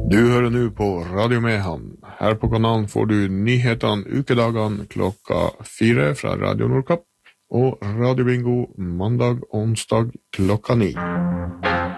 Du hører nå på Radio Mehamn. Her på kanalen får du nyhetene ukedagene klokka 4 fra Radio Nordkapp og Radio Bingo mandag og onsdag klokka 9.